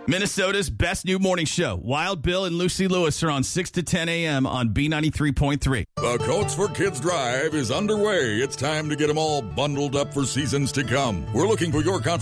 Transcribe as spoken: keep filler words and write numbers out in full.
Minnesota's best new morning show. Wild Bill and Lucy Lewis are on six to ten a.m. on B ninety-three point three. The Coats for Kids Drive is underway. It's time to get them all bundled up for seasons to come. We're looking for your contribution